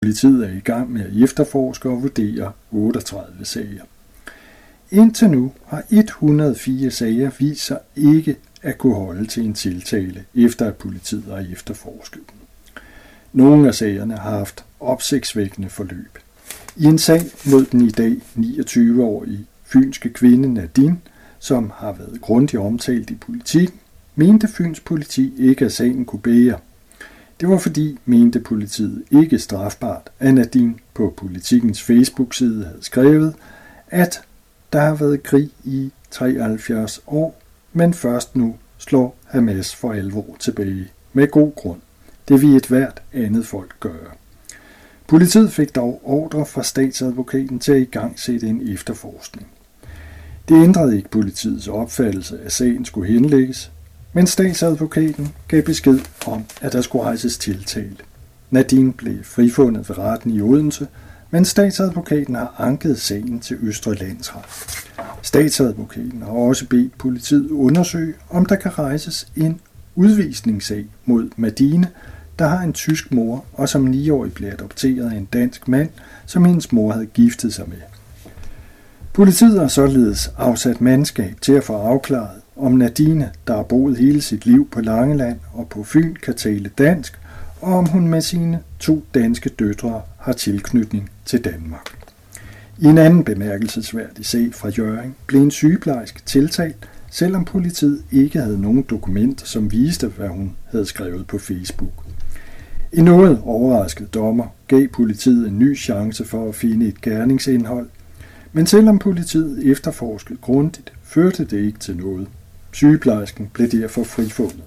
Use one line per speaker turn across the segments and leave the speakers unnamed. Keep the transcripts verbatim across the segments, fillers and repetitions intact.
Politiet er i gang med at efterforske og vurdere otteogtredive sager. Indtil nu har et hundrede og fire sager vist sig ikke at kunne holde til en tiltale, efter at politiet har efterforsket dem. Nogle af sagerne har haft opsigtsvækkende forløb. I en sag mod den i dag niogtyve-årige fynske kvinde Nadine, som har været grundigt omtalt i Politiken, mente Fyns politi ikke, at sagen kunne bære. Det var fordi, mente politiet ikke strafbart, at Nadine på Politikens Facebook-side havde skrevet, at der har været krig i treoghalvfjerds år, men først nu slår Hamas for alvor tilbage. Med god grund. Det vil et hvert andet folk gøre. Politiet fik dog ordre fra statsadvokaten til at igangsætte en efterforskning. Det ændrede ikke politiets opfattelse, at sagen skulle henlægges, men statsadvokaten gav besked om, at der skulle rejses tiltale. Nadine blev frifundet ved retten i Odense, men statsadvokaten har anket sagen til Østre Landsret. Statsadvokaten har også bedt politiet undersøge, om der kan rejses en udvisningssag mod Nadine, der har en tysk mor og som niårig blev adopteret af en dansk mand, som hendes mor havde giftet sig med. Politiet har således afsat mandskab til at få afklaret, om Nadine, der har boet hele sit liv på Langeland og på Fyn, kan tale dansk, og om hun med sine to danske døtre har tilknytning til Danmark. I en anden bemærkelsesværdig sag fra Hjørring blev en sygeplejerske tiltalt, selvom politiet ikke havde nogen dokumenter, som viste, hvad hun havde skrevet på Facebook. En noget overrasket dommer gav politiet en ny chance for at finde et gerningsindhold, men selvom politiet efterforskede grundigt, førte det ikke til noget. Sygeplejersken blev derfor frifundet.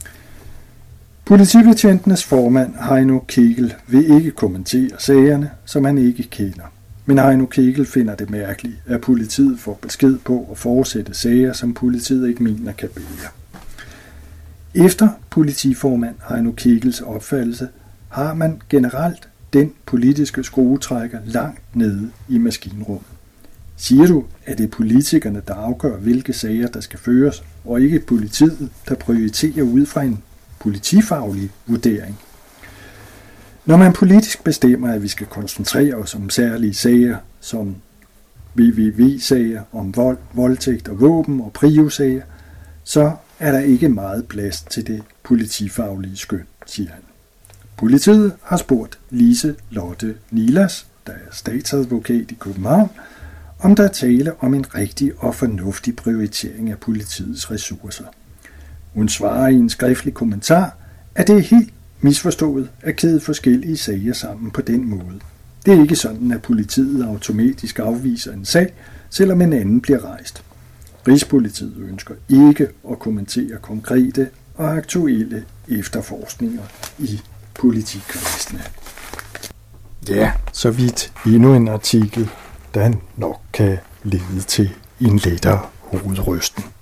Politibetjentenes formand Heino Kegel vil ikke kommentere sagerne, som han ikke kender. Men Heino Kegel finder det mærkeligt, at politiet får besked på at fortsætte sager, som politiet ikke mener kan bære. Efter politiformand Heino Kegels opfattelse har man generelt den politiske skruetrækker langt nede i maskinrummet. Siger du, at det er politikerne, der afgør, hvilke sager der skal føres, og ikke politiet, der prioriterer ud fra en politifaglig vurdering? Når man politisk bestemmer, at vi skal koncentrere os om særlige sager, som V V V-sager om vold, voldtægt og våben og prio-sager, så er der ikke meget plads til det politifaglige skøn, siger han. Politiet har spurgt Lise Lotte Nilas, der er statsadvokat i København, om der er tale om en rigtig og fornuftig prioritering af politiets ressourcer. Hun svarer i en skriftlig kommentar, at det er helt misforstået at kæde forskellige sager sammen på den måde. Det er ikke sådan, at politiet automatisk afviser en sag, selvom en anden bliver rejst. Rigspolitiet ønsker ikke at kommentere konkrete og aktuelle efterforskninger i politikredsene. Ja, så vidt endnu en artikel, der nok kan lede til en lettere hovedrysten.